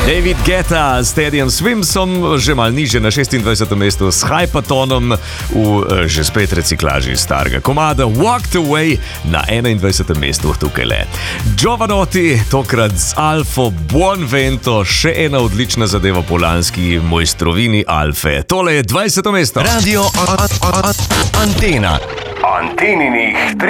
David Guetta s Teddyjem Swimsom, že mal niže na 26. mestu s Hypatonom v že spet reciklaži starega komada Walked Away na 21. mestu tukaj le. Giovanotti, tokrat z Alfo Buonvento, še ena odlična zadeva po lanski mojstrovini Alfe. Tole je 20. mesto. Radio Antena. Anteninih